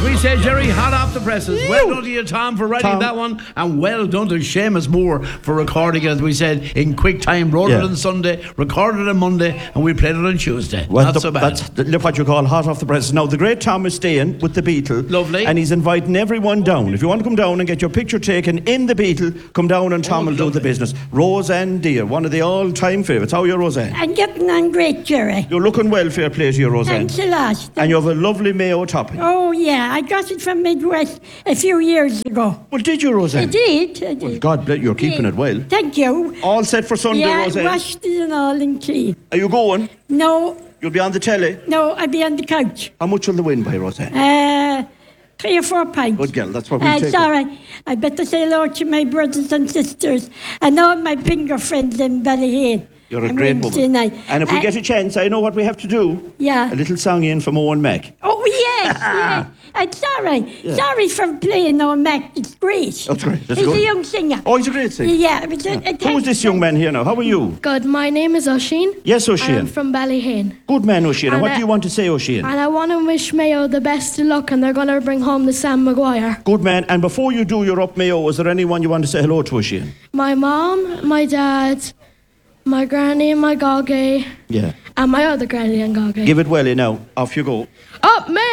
we say, Jerry, hot off the presses. Well done to you, Tom, for writing that one, and well done to Seamus Moore for recording it, as we said, in quick time. Wrote it on Sunday, recorded it on Monday, and we played it on Tuesday. Well, not so bad. That's what you call hot off the presses. Now, the great Tom is staying with the Beetle. Lovely. And he's inviting everyone down. If you want to come down and get your picture taken in the Beetle, come down and Tom will do the business. Roseanne Deere, one of the all-time favourites. How are you, Roseanne? I'm getting on great, Jerry. You're looking well, fair play to you, Roseanne. Thanks a lot. And you have a lovely mayo topping. Oh, yeah. I got it from Midwest a few years ago. Well, did you, Roseanne? I did. Well, God bless you. You're keeping it well. Thank you. All set for Sunday, Roseanne? Yeah, I washed it and all and clean. Are you going? No. You'll be on the telly? No, I'll be on the couch. How much will the win by, Roseanne? 3 or 4 pints. Good girl, that's what we'll take. It's all right. I better say hello to my brothers and sisters and all my finger friends in Ballyhale. You're a great woman. Night. And if we get a chance, I know what we have to do. Yeah. A little song in from Owen Mac. Oh, yes, yes. I'm sorry. Yeah. Sorry for playing Owen Mac. It's great. That's great. That's He's good. a young singer. Oh, he's a great singer. Yeah. Who is this young man here now? How are you? Good. My name is Oisin. Yes, Oisin. I'm from Ballyhane. Good man, Oisin. And what And, do you want to say, Oisin? And I want to wish Mayo the best of luck, and they're going to bring home the Sam Maguire. Good man. And before you do your up Mayo, is there anyone you want to say hello to, Oisin? My mom, my dad, my granny and my goggy. Yeah. And my other granny and goggy. Give it welly now. Off you go. Up Mayo!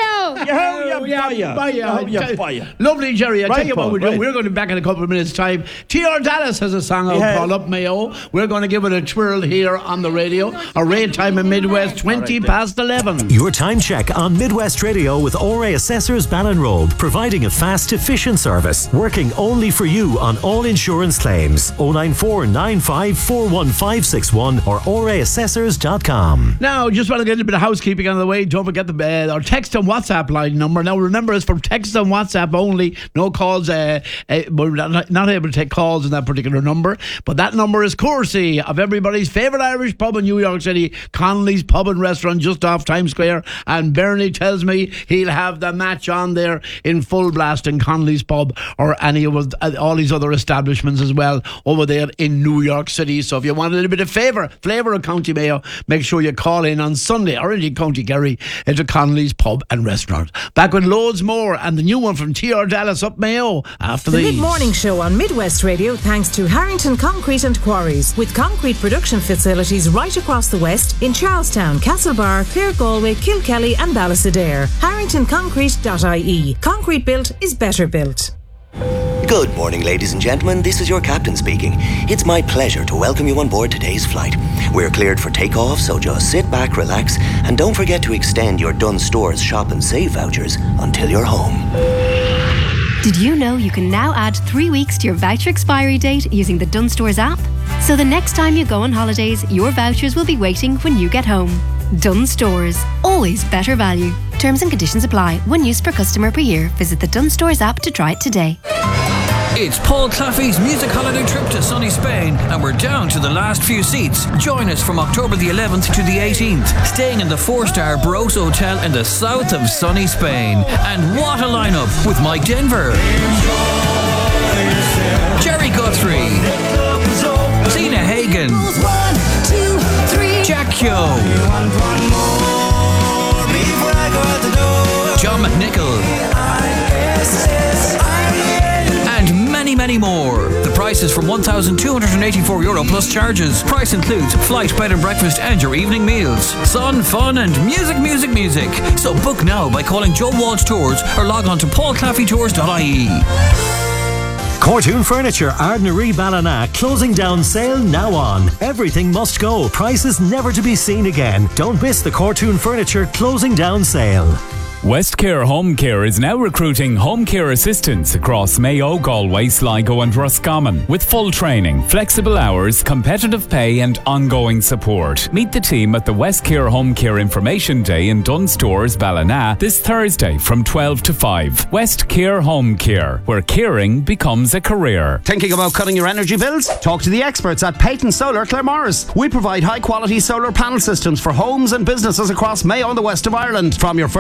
Lovely, Jerry. I tell Right, you what Paul, we're doing. right. We're going to be back in a couple of minutes' time. T.R. Dallas has a song out called Up Mayo. We're going to give it a twirl here on the radio. Our rate time in Midwest, 20 past 11. Your time check on Midwest Radio with ORA Assessors Ballinrobe, providing a fast, efficient service, working only for you on all insurance claims. 094 95 41561 or oraassessors.com. Now, just want to get a bit of housekeeping on the way. Don't forget our text and WhatsApp line number. Now, remember, it's for text and WhatsApp only. No calls. We're not able to take calls in that particular number. But that number is courtesy of everybody's favourite Irish pub in New York City, Connolly's Pub and Restaurant, just off Times Square. And Bernie tells me he'll have the match on there in full blast in Connolly's Pub or any of all these other establishments as well over there in New York City. So if you want a little bit of flavour of County Mayo, make sure you call in on Sunday or in County Kerry into Connolly's Pub and Restaurant. Back with loads more and the new one from T.R. Dallas, Up Mayo, after the these. Mid-Morning Show on Midwest Radio, thanks to Harrington Concrete and Quarries, with concrete production facilities right across the West in Charlestown, Castlebar, Clare, Galway, Kilkelly and Ballysadare. HarringtonConcrete.ie. Concrete built is better built. Good morning, ladies and gentlemen. This is your captain speaking. It's my pleasure to welcome you on board today's flight. We're cleared for takeoff, so just sit back, relax, and don't forget to extend your Dunnes Stores Shop and Save vouchers until you're home. Did you know you can now add 3 weeks to your voucher expiry date using the Dunnes Stores app? So the next time you go on holidays, your vouchers will be waiting when you get home. Dunnes Stores. Always better value. Terms and conditions apply. 1 use per customer per year. Visit the Dunnes Stores app to try it today. It's Paul Claffey's music holiday trip to sunny Spain, and we're down to the last few seats. Join us from October the 11th to the 18th, staying in the 4-star Barroso Hotel in the south of sunny Spain. And what a lineup with Mike Denver, Jerry Guthrie, Zena Hagen, Jack Kyo, John McNichol, and many more. The price is from €1,284 plus charges. Price includes flight, bed and breakfast and your evening meals. Sun, fun and music. So book now by calling Joe Walsh Tours or log on to paulclaffeytours.ie. Cortoon Furniture, Ardnaree Ballina, closing down sale now on. Everything must go. Prices never to be seen again. Don't miss the Cortoon Furniture closing down sale. Westcare Home Care is now recruiting home care assistants across Mayo, Galway, Sligo and Roscommon with full training, flexible hours, competitive pay and ongoing support. Meet the team at the Westcare Home Care Information Day in Dunnes Stores, Ballina this Thursday from 12 to 5. Westcare Home Care, where caring becomes a career. Thinking about cutting your energy bills? Talk to the experts at Peyton Solar Claremorris. We provide high quality solar panel systems for homes and businesses across Mayo and the west of Ireland. From your first consultation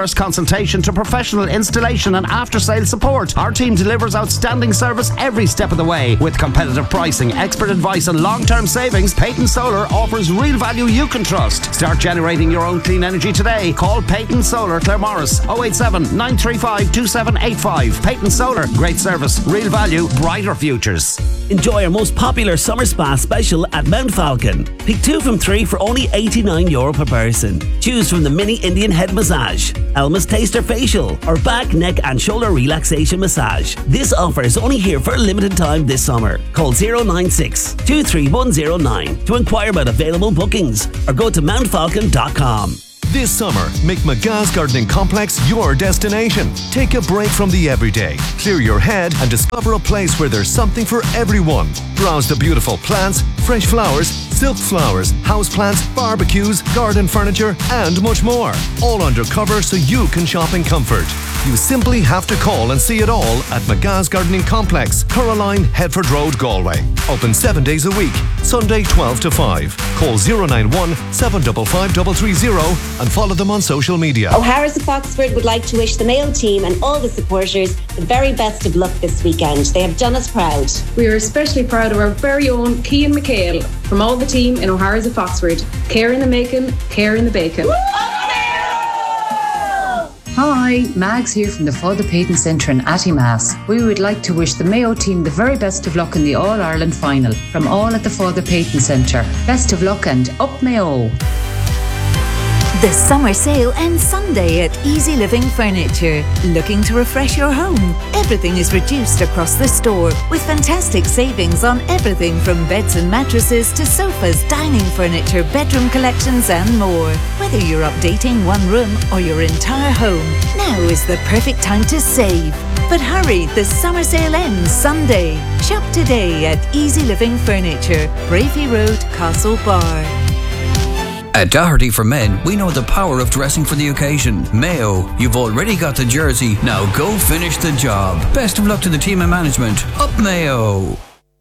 consultation to professional installation and after-sale support. Our team delivers outstanding service every step of the way. With competitive pricing, expert advice and long-term savings, Peyton Solar offers real value you can trust. Start generating your own clean energy today. Call Peyton Solar, Claremorris, 087 935 2785. Peyton Solar, great service, real value, brighter futures. Enjoy our most popular summer spa special at Mount Falcon. Pick 2 from 3 for only €89 per person. Choose from the mini Indian head massage, Elma's Taster facial, or back, neck and shoulder relaxation massage. This offer is only here for a limited time this summer. Call 096 23109 to inquire about available bookings or go to mountfalcon.com. This summer, make McGah's Gardening Complex your destination. Take a break from the everyday, clear your head and discover a place where there's something for everyone. Browse the beautiful plants, fresh flowers, silk flowers, houseplants, barbecues, garden furniture and much more. All undercover so you can shop in comfort. You simply have to call and see it all at McGah's Gardening Complex, Coraline, Headford Road, Galway. Open 7 days a week, Sunday 12 to 5. Call 091 755 330 and follow them on social media. O'Hara's of Foxford would like to wish the Mayo team and all the supporters the very best of luck this weekend. They have done us proud. We are especially proud of our very own Cian McHale from all the team in O'Hara's of Foxford. Care in the making, care in the bacon. Hi, Mags here from the Father Peyton Centre in Attimass. We would like to wish the Mayo team the very best of luck in the All-Ireland final from all at the Father Peyton Centre. Best of luck and up Mayo! The summer sale ends Sunday at Easy Living Furniture. Looking to refresh your home? Everything is reduced across the store with fantastic savings on everything from beds and mattresses to sofas, dining furniture, bedroom collections and more. Whether you're updating one room or your entire home, now is the perfect time to save. But hurry, the summer sale ends Sunday. Shop today at Easy Living Furniture, Bravey Road, Castlebar. At Doherty for Men, we know the power of dressing for the occasion. Mayo, you've already got the jersey, now go finish the job. Best of luck to the team and management. Up Mayo!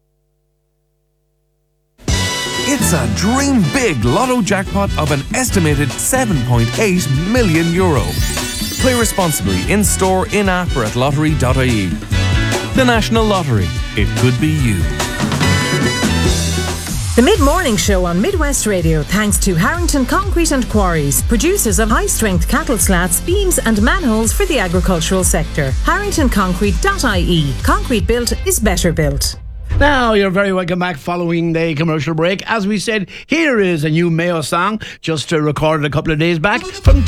It's a dream big lotto jackpot of an estimated €7.8 million. Play responsibly in store, in-app or at lottery.ie. The National Lottery. It could be you. The Mid-Morning Show on Midwest Radio, thanks to Harrington Concrete and Quarries, producers of high-strength cattle slats, beams and manholes for the agricultural sector. HarringtonConcrete.ie. Concrete built is better built. Now, you're very welcome back following the commercial break. As we said, here is a new Mayo song, just recorded a couple of days back from